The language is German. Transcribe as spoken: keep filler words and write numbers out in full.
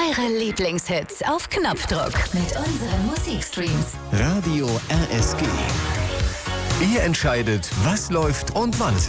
Ihre Lieblingshits auf Knopfdruck mit unseren Musikstreams. Radio R S G. Ihr entscheidet, was läuft und wann es